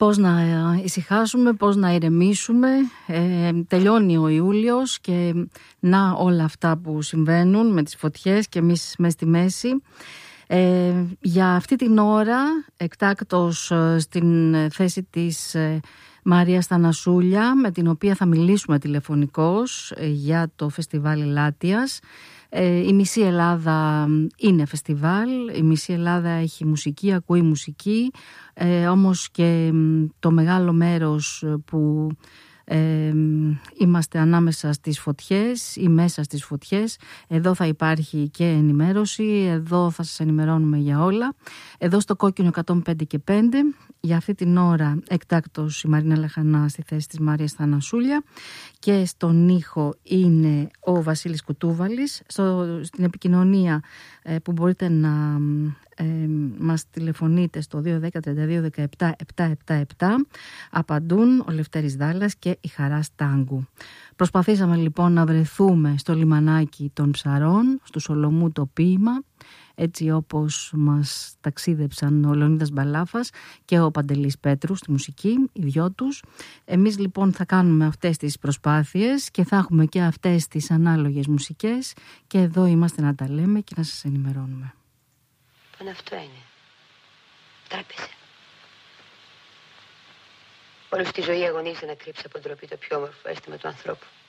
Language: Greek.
πώς να ησυχάσουμε, πώς να ηρεμήσουμε. Τελειώνει ο Ιούλιος και να όλα αυτά που συμβαίνουν με τις φωτιές και εμείς μες στη μέση. Για αυτή την ώρα, εκτάκτως στην θέση της Μαρίας Θανασούλια, με την οποία θα μιλήσουμε τηλεφωνικώς για το φεστιβάλ Ελάττιας. Η μισή Ελλάδα είναι φεστιβάλ, η μισή Ελλάδα έχει μουσική, ακούει μουσική, όμως και το μεγάλο μέρος που είμαστε ανάμεσα στις φωτιές ή μέσα στις φωτιές, εδώ θα υπάρχει και ενημέρωση, εδώ θα σας ενημερώνουμε για όλα. Εδώ στο Κόκκινο 105 και 5, για αυτή την ώρα εκτάκτως η Μαρίνα Λαχανά στη θέση της Μαρίας Θανασούλια, και στον ήχο είναι ο Βασίλης Κουτούβαλης. Στην επικοινωνία που μπορείτε να μας τηλεφωνείτε στο 210-32-17-777 απαντούν ο Λευτέρης Δάλλας και η Χαρά Στάγκου. Προσπαθήσαμε λοιπόν να βρεθούμε στο λιμανάκι των Ψαρών, στο Σολομού το ποίημα, έτσι όπως μας ταξίδεψαν ο Λεωνίδας Μπαλάφας και ο Παντελής Πέτρου στη μουσική, οι δυο τους. Εμείς λοιπόν θα κάνουμε αυτές τις προσπάθειες και θα έχουμε και αυτές τις ανάλογες μουσικές, και εδώ είμαστε να τα λέμε και να σας ενημερώνουμε. Αυτό είναι. Τρέπεσαι. Όλη αυτή η ζωή αγωνίζεται να κρύψει από ντροπή το πιο όμορφο αίσθημα του ανθρώπου.